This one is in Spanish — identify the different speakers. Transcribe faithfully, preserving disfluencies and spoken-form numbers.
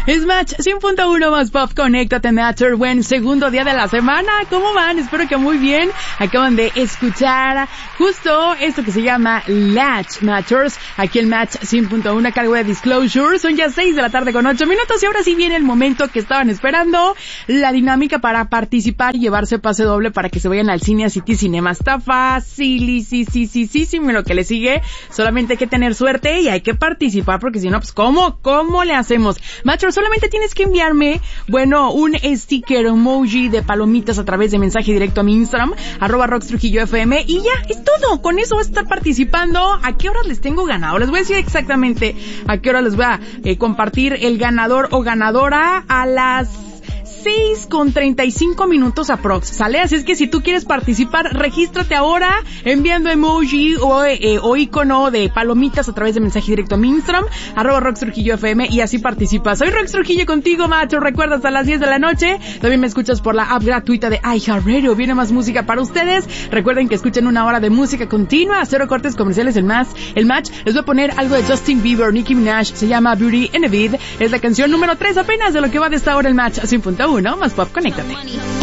Speaker 1: Es Match cien punto uno más Pop, conéctate Matter. Buen segundo día de la semana. ¿Cómo van? Espero que muy bien. Acaban de escuchar justo esto que se llama Latch Matters. Aquí el Match cien punto uno a cargo de Disclosure. Son ya seis de la tarde con ocho minutos y ahora sí viene el momento que estaban esperando. La dinámica para participar y llevarse pase doble para que se vayan al cine a City Cinema. Está fácil, sí, sí, sí, sí, sí, lo que le sigue. Solamente hay que tener suerte y hay que participar porque si no, pues ¿cómo? ¿Cómo le hacemos? Macho, solamente tienes que enviarme, bueno, un sticker emoji de palomitas a través de mensaje directo a mi Instagram, arroba rockstrujillofm, y ya, es todo. Con eso vas a estar participando. ¿A qué horas les tengo ganado? Les voy a decir exactamente a qué hora les voy a eh, compartir el ganador o ganadora a las seis con treinta y cinco minutos aprox, ¿sale? Así es que si tú quieres participar, regístrate ahora enviando emoji o, eh, o icono de palomitas a través de mensaje directo a mi Instagram, arroba rockstrujillofm, y así participas. Soy Rox Trujillo contigo, macho. Recuerda, hasta las diez de la noche. También me escuchas por la app gratuita de iHeartRadio. Viene más música para ustedes. Recuerden que escuchen una hora de música continua, cero cortes comerciales, el más, el match. Les voy a poner algo de Justin Bieber, Nicki Minaj, se llama Beauty and the Beat. Es la canción número tres apenas de lo que va de esta hora el Match cien punto uno más Pop, conéctate.